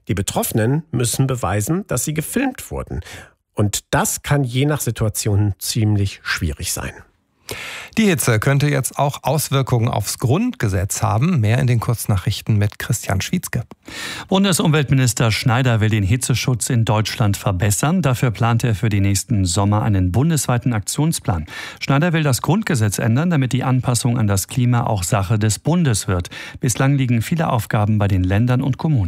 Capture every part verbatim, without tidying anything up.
Die Betroffenen müssen beweisen, dass sie gefilmt wurden. Und das kann je nach Situation ziemlich schwierig sein. Die Hitze könnte jetzt auch Auswirkungen aufs Grundgesetz haben. Mehr in den Kurznachrichten mit Christian Schwietzke. Bundesumweltminister Schneider will den Hitzeschutz in Deutschland verbessern. Dafür plant er für den nächsten Sommer einen bundesweiten Aktionsplan. Schneider will das Grundgesetz ändern, damit die Anpassung an das Klima auch Sache des Bundes wird. Bislang liegen viele Aufgaben bei den Ländern und Kommunen.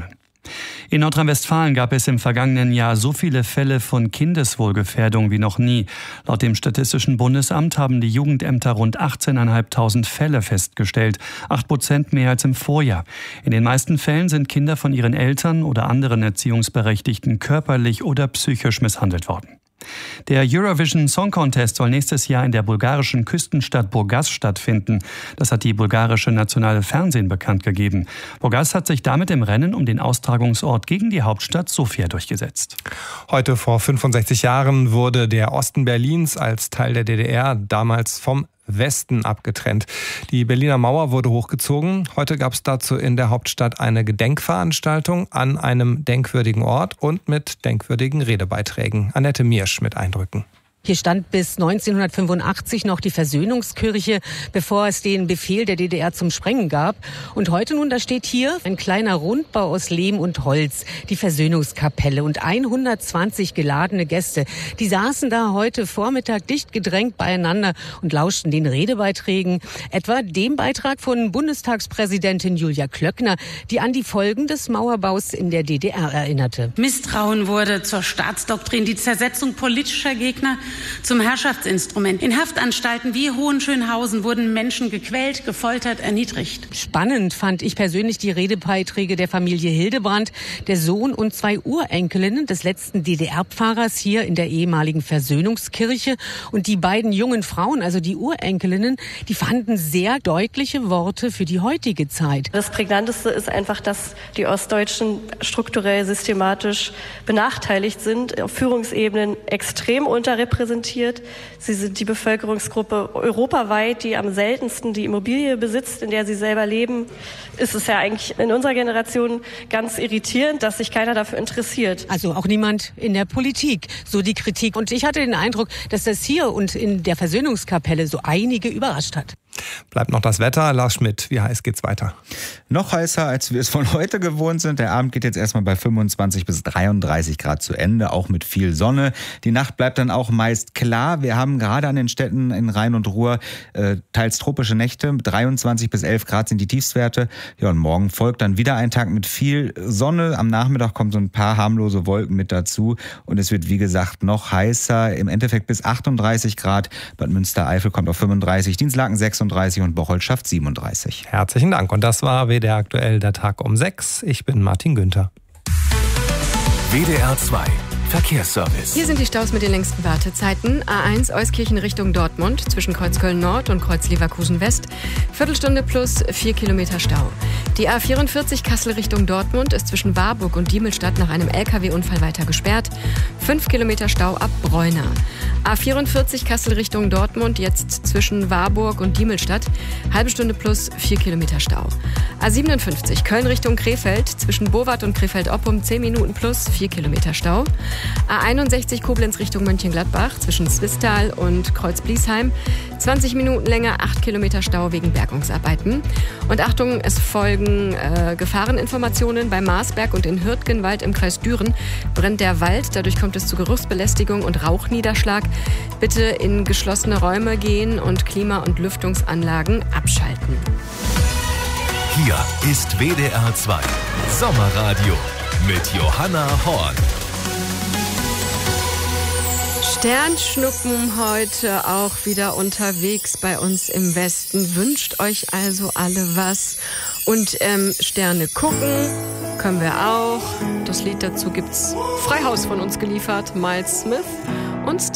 In Nordrhein-Westfalen gab es im vergangenen Jahr so viele Fälle von Kindeswohlgefährdung wie noch nie. Laut dem Statistischen Bundesamt haben die Jugendämter rund achtzehntausendfünfhundert Fälle festgestellt, acht Prozent mehr als im Vorjahr. In den meisten Fällen sind Kinder von ihren Eltern oder anderen Erziehungsberechtigten körperlich oder psychisch misshandelt worden. Der Eurovision Song Contest soll nächstes Jahr in der bulgarischen Küstenstadt Burgas stattfinden. Das hat die bulgarische nationale Fernsehen bekannt gegeben. Burgas hat sich damit im Rennen um den Austragungsort gegen die Hauptstadt Sofia durchgesetzt. Heute vor fünfundsechzig Jahren wurde der Osten Berlins als Teil der D D R damals vom Westen abgetrennt. Die Berliner Mauer wurde hochgezogen. Heute gab es dazu in der Hauptstadt eine Gedenkveranstaltung an einem denkwürdigen Ort und mit denkwürdigen Redebeiträgen. Annette Miersch mit Eindrücken. Hier stand bis neunzehnhundertfünfundachtzig noch die Versöhnungskirche, bevor es den Befehl der D D R zum Sprengen gab. Und heute nun, da steht hier ein kleiner Rundbau aus Lehm und Holz, die Versöhnungskapelle und hundertzwanzig geladene Gäste. Die saßen da heute Vormittag dicht gedrängt beieinander und lauschten den Redebeiträgen, etwa dem Beitrag von Bundestagspräsidentin Julia Klöckner, die an die Folgen des Mauerbaus in der D D R erinnerte. Misstrauen wurde zur Staatsdoktrin, die Zersetzung politischer Gegner zum Herrschaftsinstrument. In Haftanstalten wie Hohenschönhausen wurden Menschen gequält, gefoltert, erniedrigt. Spannend fand ich persönlich die Redebeiträge der Familie Hildebrandt, der Sohn und zwei Urenkelinnen des letzten D D R-Pfarrers hier in der ehemaligen Versöhnungskirche. Und die beiden jungen Frauen, also die Urenkelinnen, die fanden sehr deutliche Worte für die heutige Zeit. Das Prägnanteste ist einfach, dass die Ostdeutschen strukturell systematisch benachteiligt sind, auf Führungsebenen extrem unterrepräsentiert. Sie sind die Bevölkerungsgruppe europaweit, die am seltensten die Immobilie besitzt, in der sie selber leben. Ist es ja eigentlich in unserer Generation ganz irritierend, dass sich keiner dafür interessiert. Also auch niemand in der Politik, so die Kritik. Und ich hatte den Eindruck, dass das hier und in der Versöhnungskapelle so einige überrascht hat. Bleibt noch das Wetter. Lars Schmidt, wie heiß geht's weiter? Noch heißer, als wir es von heute gewohnt sind. Der Abend geht jetzt erstmal bei fünfundzwanzig bis dreiunddreißig Grad zu Ende, auch mit viel Sonne. Die Nacht bleibt dann auch meist klar. Wir haben gerade an den Städten in Rhein und Ruhr äh, teils tropische Nächte. dreiundzwanzig bis elf Grad sind die Tiefstwerte. Ja, und morgen folgt dann wieder ein Tag mit viel Sonne. Am Nachmittag kommen so ein paar harmlose Wolken mit dazu. Und es wird, wie gesagt, noch heißer. Im Endeffekt bis achtunddreißig Grad. Bad Münstereifel kommt auf fünfunddreißig, Dinslaken sechsunddreißig und Bocholt schafft siebenunddreißig. Herzlichen Dank. Und das war W D R aktuell, der Tag um sechs. Ich bin Martin Günther. W D R zwei Verkehrsservice. Hier sind die Staus mit den längsten Wartezeiten. A eins Euskirchen Richtung Dortmund zwischen Kreuz Köln Nord und Kreuz Leverkusen West. Viertelstunde plus vier Kilometer Stau. Die A vierundvierzig Kassel Richtung Dortmund ist zwischen Warburg und Diemelstadt nach einem L K W-Unfall weiter gesperrt. Fünf Kilometer Stau ab Bräuna. A vierundvierzig Kassel Richtung Dortmund jetzt zwischen Warburg und Diemelstadt. Halbe Stunde plus vier Kilometer Stau. A siebenundfünfzig Köln Richtung Krefeld zwischen Bowat und Krefeld-Oppum zehn Minuten plus vier Kilometer Stau. A einundsechzig Koblenz Richtung Mönchengladbach zwischen Zwistal und Kreuz-Bliesheim. zwanzig Minuten länger, acht Kilometer Stau wegen Bergungsarbeiten. Und Achtung, es folgen äh, Gefahreninformationen bei Marsberg und in Hürtgenwald im Kreis Düren. Brennt der Wald, dadurch kommt es zu Geruchsbelästigung und Rauchniederschlag. Bitte in geschlossene Räume gehen und Klima- und Lüftungsanlagen abschalten. Hier ist W D R zwei Sommerradio mit Johanna Horn. Sternschnuppen heute auch wieder unterwegs bei uns im Westen. Wünscht euch also alle was. Und ähm, Sterne gucken können wir auch. Das Lied dazu gibt's Freihaus von uns geliefert. Miles Smith und Steve.